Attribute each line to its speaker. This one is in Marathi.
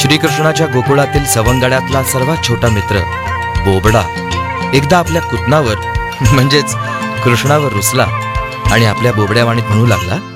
Speaker 1: श्रीकृष्णाच्या गोकुळातील सवंगड्यातला सर्वात छोटा मित्र बोबडा एकदा आपल्या कुतनावर म्हणजेच कृष्णावर रुसला आणि आपल्या बोबड्यावाणीत म्हणू लागला,